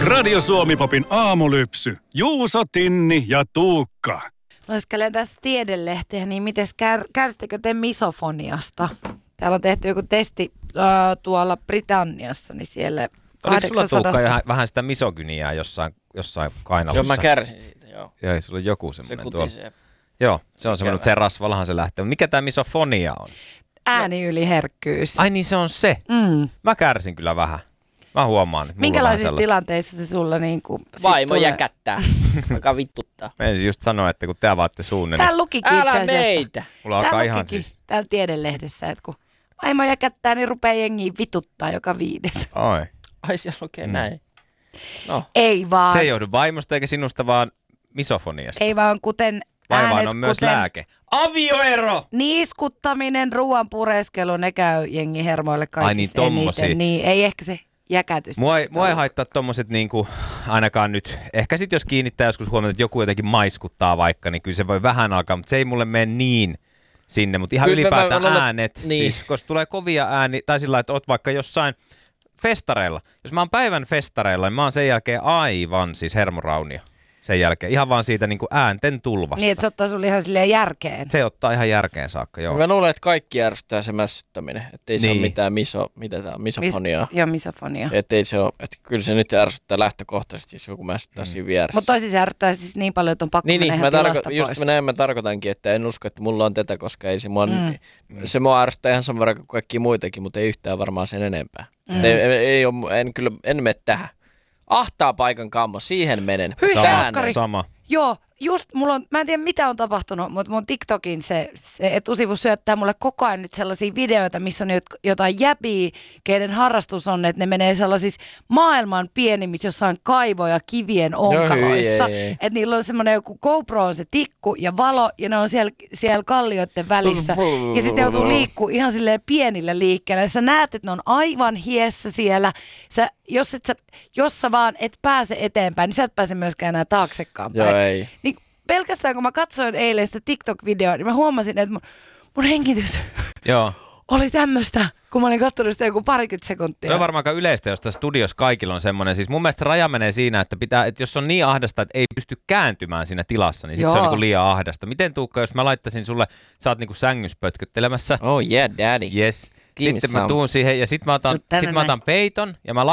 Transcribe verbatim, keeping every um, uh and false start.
Radio Suomi-popin aamulypsy. Juuso, Tinni ja Tuukka. Lueskelen tässä tiedelehtiä, niin mites kär, kärsittekö te misofoniasta? Täällä on tehty joku testi äh, tuolla Britanniassa, niin siellä kahdeksansataa... Oliko sulla, Tuukka, vähän sitä misogyniaa jossain, jossain kainalossa? Joo, mä kärsin siitä, joo. Joo, sulla on joku semmoinen se tuolla. Se Joo, se on semmoinen, että se rasvallahan se lähtee. Mikä tämä misofonia on? Ääniyliherkkyys. Ai niin, se on se. Mm. Mä kärsin kyllä vähän. Mä huomaan, että minkälaisissa tilanteissa se sulla niinku... Vaimo jäkättää, aika vittuttaa. Mä ensin just sanoa, että kun te avaatte suunne, niin... Täällä lukikin itse asiassa. Älä meitä! Mulla alkaa ihan siis... Täällä tiedelehdessä, että kun vaimo jäkättää, niin rupeaa jengiä vituttaa joka viides. Oi. Ai siellä lukee mm. näin. No. Ei vaan. Se ei johdu vaimosta eikä sinusta, vaan misofoniasta. Ei vaan kuten... Vaivaan äänet, on myös kuten lääke. Avioero! Niiskuttaminen, ruoan pureskelu, ne käy jengi hermoille kaikista Ai niin, tommosia. eniten. Niin, ei ehkä se jäkätys. Mua ei, mua ei haittaa tommoset niinku, ainakaan nyt. Ehkä sit jos kiinnittää joskus huomiota, että joku jotenkin maiskuttaa vaikka, niin kyllä se voi vähän alkaa, mutta se ei mulle mene niin sinne. Mutta ihan kyllä ylipäätään mä, mä, äänet, niin. siis koska tulee kovia ääni, tai sillä että oot vaikka jossain festareilla. Jos mä oon päivän festareilla, niin mä oon sen jälkeen aivan siis hermoraunia. Sen jälkeen. Ihan vaan siitä niin kuin äänten tulvasta. Niin, että se ottaa sulle ihan silleen järkeen. Se ottaa ihan järkeen saakka, joo. Mä luulen, että kaikki ärsyttää se mässyttäminen. Että ei niin. se ole mitään miso, mitä tää on, misofoniaa. Mis, joo, misofonia. Että ei se ole, että kyllä se nyt ärsyttää lähtökohtaisesti, jos joku mässyttää mm. siinä vieressä. Mutta toisin se ärsyttää siis niin paljon, että on pakko niin, mennä niin, ihan mä tilasta tarko- pois. Just näin mä tarkoitankin, että en usko, että mulla on tätä, koska ei se mua, Mm. se mua ärsyttää ihan saman verran kuin kaikki muitakin, mutta ei yhtään varmaan sen enempää. Mm. Ei, ei, ei ole, en kyllä, en mene tähän. Ahtaa paikan kammo, siihen menen. Hyi, sama, helkkari. sama. Joo, just mulla on, mä en tiedä mitä on tapahtunut, mutta mun TikTokin se, se etusivu syöttää mulle koko ajan nyt sellaisia videoita, missä on jotain jäbiä, keiden harrastus on, että ne menee sellaisissa maailman pienimmissä jossain kaivoja kivien onkaloissa. No, ei, ei. Että niillä on semmoinen joku GoPro on se tikku ja valo ja ne on siellä, siellä kallioiden välissä. Ja sitten joutuu liikkuu ihan silleen pienillä liikkeellä. Ja sä näet, että ne on aivan hiessä siellä. Sä, jos, et sä, jos sä vaan et pääse eteenpäin, niin sä et pääse myöskään enää taaksekaan päin. Joo, ei. Niin pelkästään kun mä katsoin eilen sitä TikTok-videoa, niin mä huomasin, että mun, mun hengitys Joo. oli tämmöistä, kun mä olin katsonut sitä joku parikymmentä sekuntia. Se on varmaan aika yleistä, jos tässä studiossa kaikilla on semmoinen. Siis mun mielestä raja menee siinä, että, pitää, että jos on niin ahdasta, että ei pysty kääntymään siinä tilassa, niin sit se on niinku liian ahdasta. Miten Tuukka, jos mä laittaisin sulle, sä oot niinku sängyssä pötköttelemässä. Oh yeah, daddy. Yes. Sitten mä tuun siihen ja sit mä otan, sit mä otan peiton ja mä